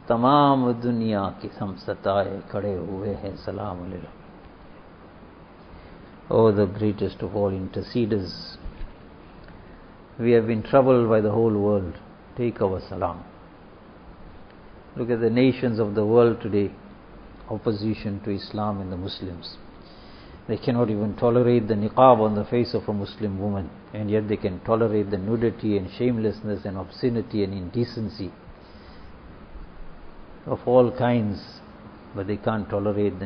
तमाम दुनिया के हम सताए खड़े हुए हैं सलाम अलैकुम. Oh, the greatest of all interceders, we have been troubled by the whole world. Take our salam. Look at the nations of the world today, opposition to Islam and the Muslims. They cannot even tolerate the niqab on the face of a Muslim woman, and yet they can tolerate the nudity and shamelessness and obscenity and indecency of all kinds, but they can't tolerate the